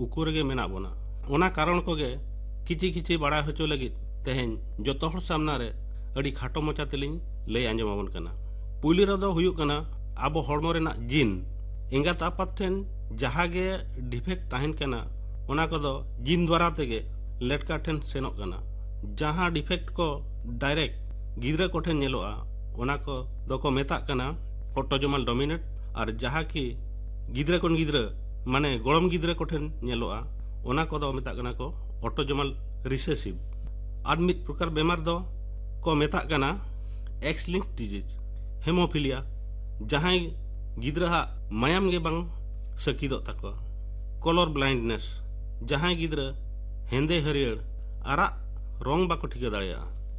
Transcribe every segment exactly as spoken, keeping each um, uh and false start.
ᱩᱠᱩ ᱨᱮᱜᱮ ᱢᱮᱱᱟᱜ ᱵᱚᱱᱟ ᱚᱱᱟ ᱠᱟᱨᱚᱱ ᱠᱚᱜᱮ ᱠᱤᱪᱷᱤ ᱠᱤᱪᱷᱤ ᱵᱟᱲᱟᱭ ᱦᱚᱪᱚ ᱞᱟᱹᱜᱤᱫ ᱛᱮᱦᱮᱧ ᱡᱚᱛᱚ ᱦᱚᱲ ᱥᱟᱢᱱᱟ ᱨᱮ ᱟᱹᱰᱤ ᱠᱷᱟᱴᱚ ᱢᱟᱪᱷᱟ ᱛᱮᱞᱤᱧ ᱞᱟᱹᱭ ᱟᱸᱡᱚᱢᱟᱵᱚᱱ ᱠᱟᱱᱟ ᱯᱩᱭᱞᱩ ᱨᱮᱫᱚ ᱦᱩᱭᱩᱜ ᱠᱟᱱᱟ ᱟᱵᱚ ᱦᱚᱲᱢᱚ ᱨᱮᱱᱟᱜ ᱡᱤᱱ ᱮᱸᱜᱟᱛ ᱟᱯᱟᱛ ᱴᱷᱮᱱ ᱡᱟᱦᱟᱸ ᱜᱮ ᱰᱤᱯᱷᱮᱠᱴ ᱛᱟᱦᱮᱱ ᱠᱟᱱᱟ ᱚᱱᱟ ᱠᱚᱫᱚ ᱡᱤᱱ ᱫᱣᱟᱨᱟ ᱛᱮᱜᱮ ᱞᱮᱴᱠᱟ ᱴᱷᱮᱱ ᱥᱮᱱᱚᱜ ᱠᱟᱱᱟ ᱡᱟᱦᱟᱸ ᱰᱤᱯᱷᱮᱠᱴ ko डायरेक्ट गिद्रा को ठेन नेलोआ ओना को दोको मेताक कना ऑटोजोमल डोमिनेट और जहाँ की गिद्रा कोन गिद्रा माने गोड़म गिद्रा को ठेन नेलोआ ओना को दो मेताक कना को ऑटोजोमल रिसेसिव और मित प्रकार बेमार दो को मेताक कना एक्स लिंक डिजीज हेमोफिलिया जहाँ गिद्रा हा मायाम गे बांग सकीदो तको कलर ब्लाइंडनेस जहाँ गिद्रा हेंदे हरियर आरा रंग बाको ठिका दाड़िया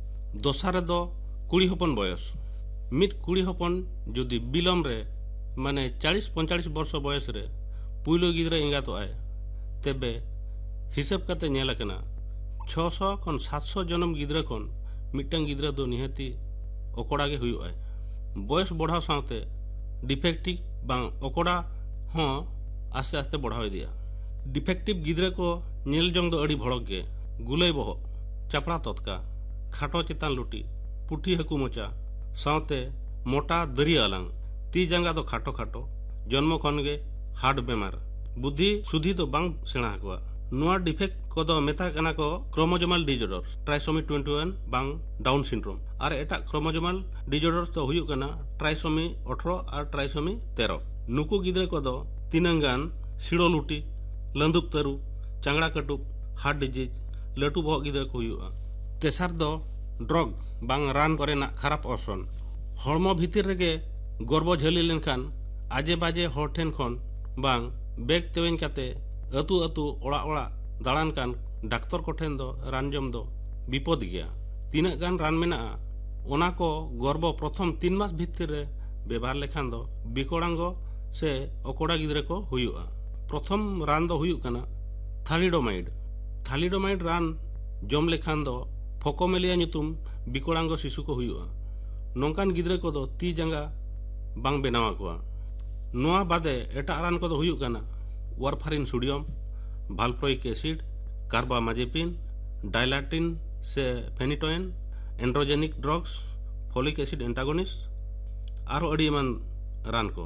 दोसार दो कुड़ी हपन बयस मिट कुड़ी हपन जुदी बिलम रे माने चालीस पैंतालीस वर्ष बयस रे पुइलो गिद्रा एंगातो आए तेबे हिसाब करते नेला कना छह सौ खन सात सौ जन्म गिद्रा खन मिटन गिद्रा दो निहती ओकोड़ा गे हुई आए बयस बढ़ाव साथे डिफेक्टिव बांग ओकोड़ा हों आस्ते आस्ते बढ़ाव दिया डिफेक्टिव गिद्रा को नेल जंग दो अड़ी भड़क गे गुलई बहो चापड़ा तत्का खाटो चितान लुटी पुठी हकु मोचा साथे मोटा दरिया अलांग ती जांगा दो खाटो खाटो जन्म खन गे हार्ट बेमार बुद्धि सुधी तो बांग सेना हकुआ नुआ डिफेक्ट को दो मेता कना को क्रोमोजोमल डिजॉर्डर ट्राइसोमी इक्कीस बांग डाउन सिंड्रोम और एटा क्रोमोजोमल डिजॉर्डर तो हुयु कना ट्राइसोमी अठारह और ट्राइसोमी तेरह नुकु गिद्रा को दो तीनंगान सिड़ो लुटी लंदुप तरु चांगड़ा कटुप हार्ट डिजीज लटू बहक गिद्रा को हुयुआ तेसार दो ड्रग बांग रान करेना खराब ऑप्शन हड़मो भीतर रेगे गर्भ झेली लेनखान आजे बाजे हर ठेन खन बांग बेग तेवेन काते अतु अतु ओड़ा ओड़ा दाड़ान कान डाक्तर को ठेन दो रान जम दो विपद गया तीना गान रान मेना ओना को गर्भ प्रथम तीन मास भीतर रे व्यवहार लेखान दो बिकोड़ांगो से ओकोड़ा गिद्रा को हुयुआ प्रथम रान दो हुयुक कना थालिडोमाइड थालिडोमाइड रान जम लेखान दो फोकोमेलिया ᱧᱩᱛᱩᱢ बिकोड़ांगो शिशु को हुयुआ नोंकान गिद्रा को दो ती जंगा बांग बेनावा कोआ नोआ बादे एटा रान को दो हुयुक कना वारफारिन सोडियम भाल्प्रोइक एसिड कार्बामाजेपिन डायलाटिन से phenytoin androgenic drugs folic acid antagonist आरो अड़ी मान रान को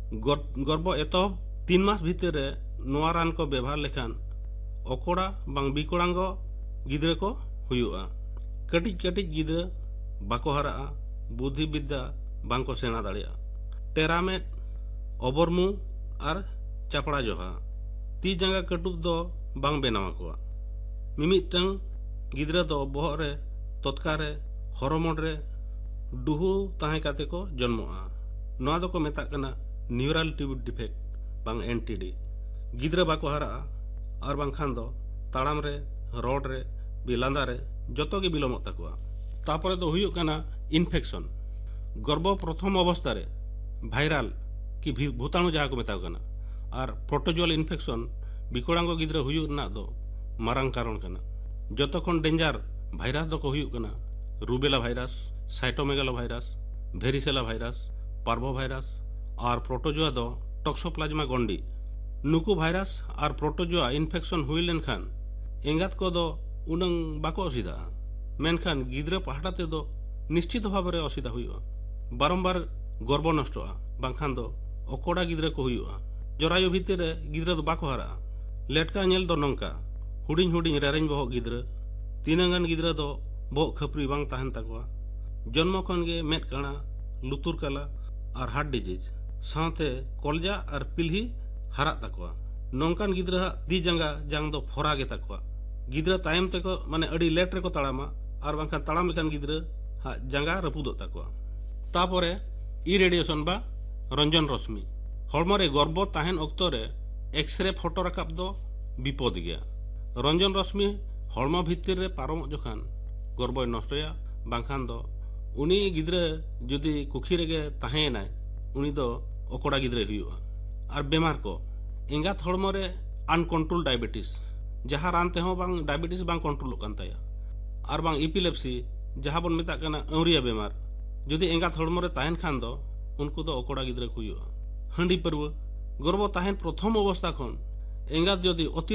गर्भ एतो तीन मास भीतर रे नोआ रान को व्यवहार लेखान ओकोड़ा बांग बिकोड़ांगो गिद्रा को हुयुआ कटिज कटिज गिद्रा बाको हरा बुद्धि विद्या बांको सेना दाड़िया टेरामेट ओबरमु और चापड़ा जोहा ती जंगा कटुब दो बांग बेनावा कोआ मिमिटंग गिद्रा दो बहर रे तत्का रे हॉर्मोन रे डुहु ताहे काते को जन्मोआ नोआ दो को मेता कना न्यूरल ट्यूब डिफेक्ट बांग एनटीडी गिद्रा बाको हरा और बांखान दो ताड़ाम रे रोड रे बिलांदा रे जतो के बिलोमत तकुआ तापरे दो हुयुक कना इन्फेक्शन गर्भ प्रथम अवस्था रे भाइराल की भूताणु जहाँ को मेताव कना और प्रोटोजोल इन्फेक्शन बिकोड़ांगो गिद्रा हुयुक ना दो मारांग कारण कना जतो खन डेंजर भाइरस दो को हुयुक कना rubella virus cytomegalo virus भेरिसेला virus parvo virus और प्रोटोजोआ दो टॉक्सोप्लाज्मा गोंडी नुकु भाइरस और प्रोटोजोआ इन्फेक्शन हुई लेनखान एंगात को दो उनंग बाको असुविधा मेनखान गिद्रा पहाड़ा ते दो निश्चित भाव रे असुविधा हुयुआ बारंबार गर्भ नष्टोआ बांखान दो ओकोड़ा गिद्रा को हुयुआ जरायु भीतर रे गिद्रा दो बाको हरा लेटका नेल दो नंका हुडिंग हुडिंग रेरेंज बहक गिद्रा तीनंगान गिद्रा दो बहक खपरी बांग ताहन ताकोआ जन्म खन गे मेद काना लुतुर कला और हार्ट डिजीज साथे कलजा और पिल्ही हरा ताकोआ नौकान गिद्रा ती जंगा जांग दो फोरा गे ताकोआ गिद्रा तायम तक माने अड़ी लेट रे को ताड़ामा और बांखान ताड़ाम लेखान गिद्रा हा जंगा रपुदो ताकोआ तापरे इरेडिएशन बा रंजन रश्मि हड़मो रे गर्भ ताहेन ऑक्तो रे एक्सरे फोटो रकाब दो विपद गया रंजन रश्मि हड़मो भितर रे पारम जोखान गर्भ नष्टया बांखान दो उनी गिद्रा जुदी कुखी रेगे ताहेनाय उनी दो ओकोड़ा गिद्रा हुयुआ और बेमार को एंगात हड़मो रे अनकंट्रोल डायबिटीज जहाँ रान ते बांग डायबिटीज बांग कंट्रोल कान ताया और बांग इपिलेप्सी जहाँ बन मेता कना अवरिया बेमार जुदी एंगात हड़मो रे ताहेन खान दो उनको दो ओकोड़ा गिद्रा को हुयुआ हंडी परवा गर्भ ताहेन प्रथम अवस्था खन एंगात जदि अति